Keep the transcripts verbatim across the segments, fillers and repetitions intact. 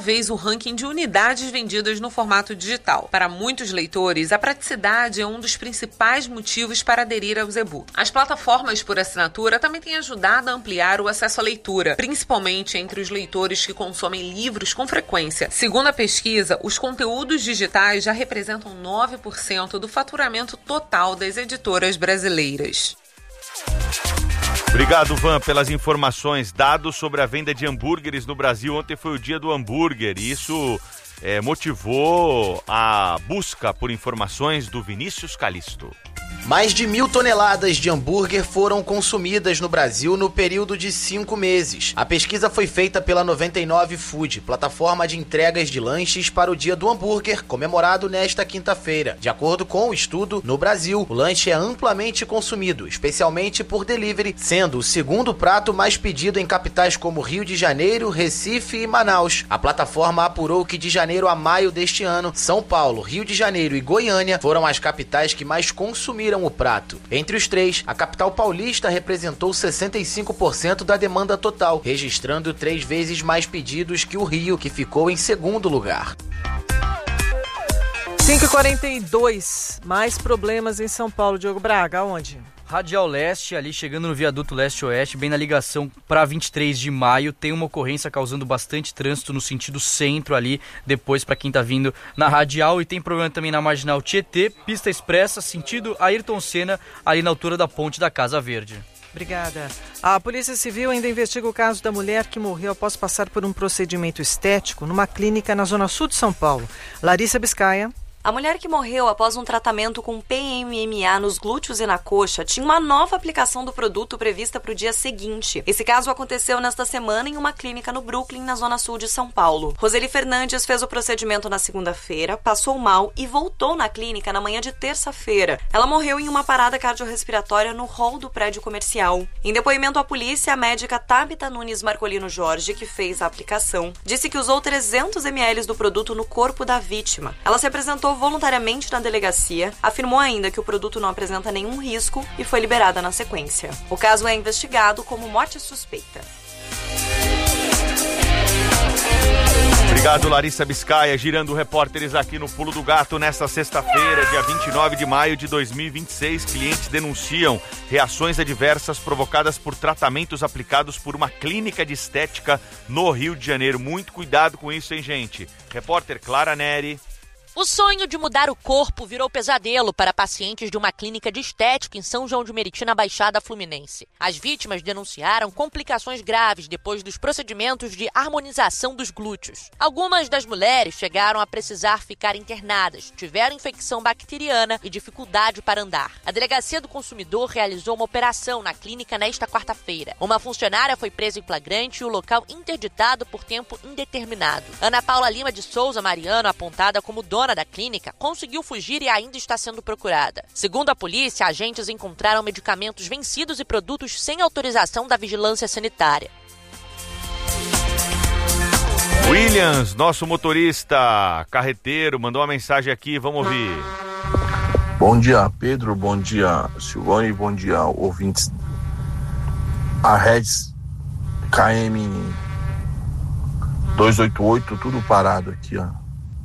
vez o ranking de unidades vendidas no formato digital. Para muitos leitores, a praticidade é um dos principais motivos para aderir aos e-books. As plataformas por assinatura também têm ajudado a ampliar o acesso à leitura, principalmente entre os leitores que consomem livros com frequência. Segundo a pesquisa, os conteúdos digitais já representam nove por cento do faturamento total das editoras brasileiras. Obrigado, Van, pelas informações. Dados sobre a venda de hambúrgueres no Brasil. Ontem foi o dia do hambúrguer e isso é, motivou a busca por informações do Vinícius Calisto. Mais de mil toneladas de hambúrguer foram consumidas no Brasil no período de cinco meses. A pesquisa foi feita pela noventa e nove Food, plataforma de entregas de lanches para o Dia do Hambúrguer, comemorado nesta quinta-feira. De acordo com o estudo, no Brasil, o lanche é amplamente consumido, especialmente por delivery, sendo o segundo prato mais pedido em capitais como Rio de Janeiro, Recife e Manaus. A plataforma apurou que de janeiro a maio deste ano, São Paulo, Rio de Janeiro e Goiânia foram as capitais que mais consumiram o prato. Entre os três, a capital paulista representou sessenta e cinco por cento da demanda total, registrando três vezes mais pedidos que o Rio, que ficou em segundo lugar. cinco e quarenta e dois, mais problemas em São Paulo. Diogo Braga, aonde? Radial Leste, ali chegando no viaduto Leste-Oeste, bem na ligação para vinte e três de maio, tem uma ocorrência causando bastante trânsito no sentido centro ali, depois para quem tá vindo na Radial, e tem problema também na Marginal Tietê, pista expressa, sentido Ayrton Senna, ali na altura da ponte da Casa Verde. Obrigada. A Polícia Civil ainda investiga o caso da mulher que morreu após passar por um procedimento estético numa clínica na zona sul de São Paulo. Larissa Biscaia. A mulher que morreu após um tratamento com P M M A nos glúteos e na coxa tinha uma nova aplicação do produto prevista para o dia seguinte. Esse caso aconteceu nesta semana em uma clínica no Brooklyn, na zona sul de São Paulo. Roseli Fernandes fez o procedimento na segunda-feira, passou mal e voltou na clínica na manhã de terça-feira. Ela morreu em uma parada cardiorrespiratória no hall do prédio comercial. Em depoimento à polícia, a médica Tabita Nunes Marcolino Jorge, que fez a aplicação, disse que usou trezentos mililitros do produto no corpo da vítima. Ela se apresentou voluntariamente na delegacia, afirmou ainda que o produto não apresenta nenhum risco e foi liberada na sequência. O caso é investigado como morte suspeita. Obrigado, Larissa Biscaia, girando repórteres aqui no Pulo do Gato nesta sexta-feira, dia vinte e nove de maio de dois mil e vinte e seis. Clientes denunciam reações adversas provocadas por tratamentos aplicados por uma clínica de estética no Rio de Janeiro. Muito cuidado com isso, hein, gente? Repórter Clara Neri. O sonho de mudar o corpo virou pesadelo para pacientes de uma clínica de estética em São João de Meriti, na Baixada Fluminense. As vítimas denunciaram complicações graves depois dos procedimentos de harmonização dos glúteos. Algumas das mulheres chegaram a precisar ficar internadas, tiveram infecção bacteriana e dificuldade para andar. A Delegacia do Consumidor realizou uma operação na clínica nesta quarta-feira. Uma funcionária foi presa em flagrante e o local interditado por tempo indeterminado. Ana Paula Lima de Souza Mariano, apontada como dona da clínica, conseguiu fugir e ainda está sendo procurada. Segundo a polícia, agentes encontraram medicamentos vencidos e produtos sem autorização da vigilância sanitária. Williams, nosso motorista carreteiro, mandou uma mensagem aqui, vamos ouvir. Bom dia, Pedro, bom dia, Silvane, bom dia, ouvintes. A Reds K M duzentos e oitenta e oito, tudo parado aqui, ó.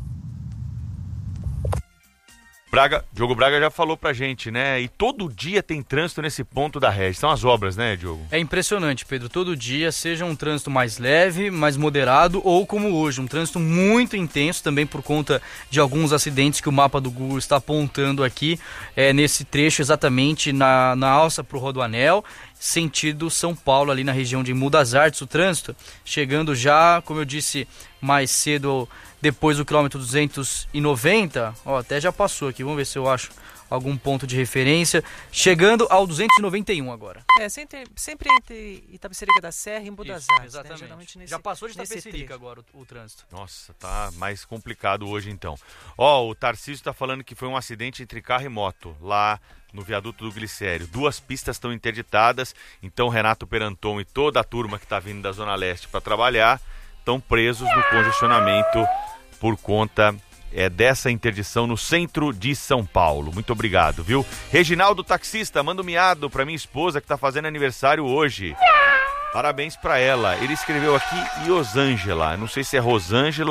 Braga, Diogo Braga já falou pra gente, né? E todo dia tem trânsito nesse ponto da Regi. São as obras, né, Diogo? É impressionante, Pedro. Todo dia, seja um trânsito mais leve, mais moderado, ou como hoje, um trânsito muito intenso, também por conta de alguns acidentes que o mapa do Google está apontando aqui, é, nesse trecho exatamente na, na alça pro Rodoanel, sentido São Paulo, ali na região de Embu das Artes, o trânsito chegando já, como eu disse mais cedo, depois do quilômetro duzentos e noventa, ó, até já passou aqui, vamos ver se eu acho algum ponto de referência, chegando ao duzentos e noventa e um agora. É, sempre, sempre entre Itapecerica da Serra e Embu das Artes. Exatamente. Né? Geralmente nesse, já passou de Itapecerica agora o, o trânsito. Nossa, tá mais complicado hoje então. Ó, o Tarcísio tá falando que foi um acidente entre carro e moto, lá no viaduto do Glicério. Duas pistas estão interditadas, então Renato Peranton e toda a turma que tá vindo da Zona Leste para trabalhar estão presos no congestionamento por conta é, dessa interdição no centro de São Paulo. Muito obrigado, viu? Reginaldo Taxista, manda um miado pra minha esposa que tá fazendo aniversário hoje. Parabéns pra ela. Ele escreveu aqui Iosângela. Não sei se é Rosângela